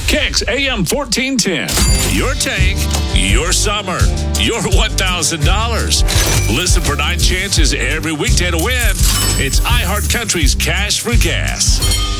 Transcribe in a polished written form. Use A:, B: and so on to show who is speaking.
A: Kicks AM 1410. Your tank, your summer, your $1,000. Listen for 9 chances every weekday to win. It's iHeart Country's Cash for Gas.